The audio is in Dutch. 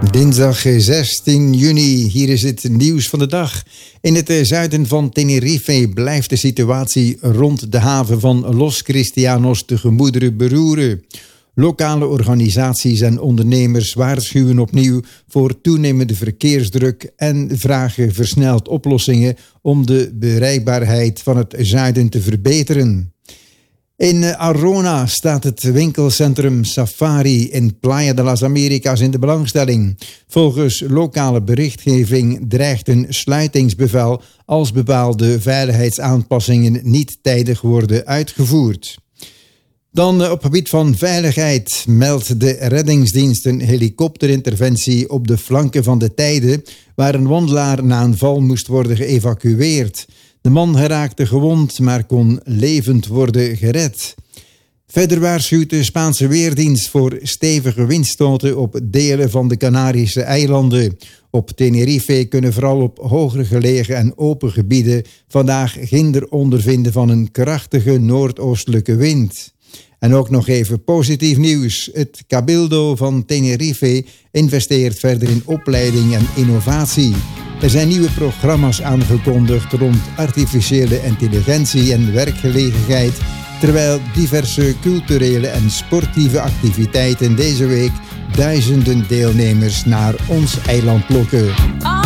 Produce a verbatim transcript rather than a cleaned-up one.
Dinsdag zestien juni, hier is het nieuws van de dag. In het zuiden van Tenerife blijft de situatie rond de haven van Los Cristianos de gemoederen beroeren. Lokale organisaties en ondernemers waarschuwen opnieuw voor toenemende verkeersdruk en vragen versneld oplossingen om de bereikbaarheid van het zuiden te verbeteren. In Arona staat het winkelcentrum Safari in Playa de las Americas in de belangstelling. Volgens lokale berichtgeving dreigt een sluitingsbevel als bepaalde veiligheidsaanpassingen niet tijdig worden uitgevoerd. Dan op gebied van veiligheid meldt de reddingsdienst een helikopterinterventie op de flanken van de Teide, waar een wandelaar na een val moest worden geëvacueerd. De man geraakte gewond, maar kon levend worden gered. Verder waarschuwt de Spaanse Weerdienst voor stevige windstoten op delen van de Canarische eilanden. Op Tenerife kunnen vooral op hoger gelegen en open gebieden vandaag ginder ondervinden van een krachtige noordoostelijke wind. En ook nog even positief nieuws. Het Cabildo van Tenerife investeert verder in opleiding en innovatie. Er zijn nieuwe programma's aangekondigd rond artificiële intelligentie en werkgelegenheid, terwijl diverse culturele en sportieve activiteiten deze week duizenden deelnemers naar ons eiland lokken.